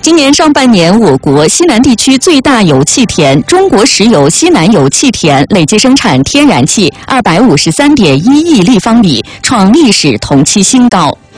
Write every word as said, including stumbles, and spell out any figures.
今年上半年，我国西南地区最大油气田中国石油西南油气田累计生产天然气二百五十三点一亿立方米，创历史同期新高。